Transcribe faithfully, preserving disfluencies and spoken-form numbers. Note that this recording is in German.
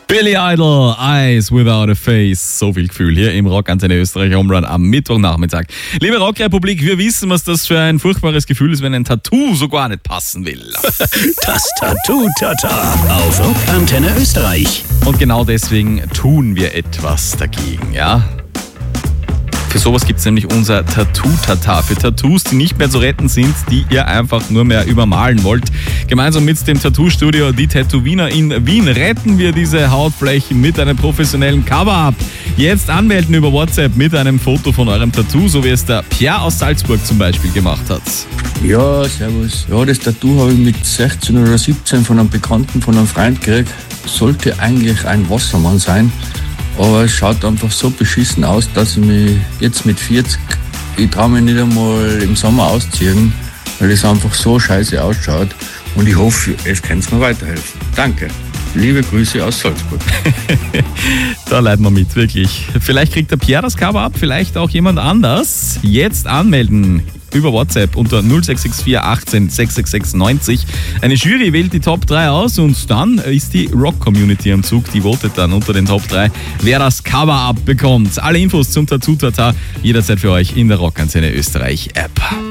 Billy Idol, Eyes Without a Face. So viel Gefühl hier im Rockantenne Österreich Home Run am Mittwochnachmittag. Liebe Rockrepublik, wir wissen, was das für ein furchtbares Gefühl ist, wenn ein Tattoo so gar nicht passen will. Das Tattoo-Tata auf Rockantenne Österreich. Und genau deswegen tun wir etwas dagegen, ja? Für sowas gibt es nämlich unser Tattoo-Tata. Für Tattoos, die nicht mehr zu retten sind, die ihr einfach nur mehr übermalen wollt. Gemeinsam mit dem Tattoo-Studio Die Tätowiner in Wien retten wir diese Hautflächen mit einem professionellen Cover-Up. Jetzt anmelden über WhatsApp mit einem Foto von eurem Tattoo, so wie es der Pierre aus Salzburg zum Beispiel gemacht hat. Ja, servus. Ja, das Tattoo habe ich mit sechzehn oder siebzehn von einem Bekannten, von einem Freund gekriegt. Sollte eigentlich ein Wassermann sein. Aber es schaut einfach so beschissen aus, dass ich mich jetzt mit vierzig, ich traue mich nicht einmal im Sommer ausziehen, weil es einfach so scheiße ausschaut. Und ich hoffe, es kann mir weiterhelfen. Danke. Liebe Grüße aus Salzburg. Da leiden wir mit, wirklich. Vielleicht kriegt der Pierre das Cover ab, vielleicht auch jemand anders. Jetzt anmelden über WhatsApp unter null sechs sechs vier achtzehn sechs sechs sechs neunzig. Eine Jury wählt die Top drei aus und dann ist die Rock-Community am Zug. Die votet dann unter den Top drei, wer das Cover-Up bekommt. Alle Infos zum Tattoo-Tata jederzeit für euch in der Rockantenne Österreich App.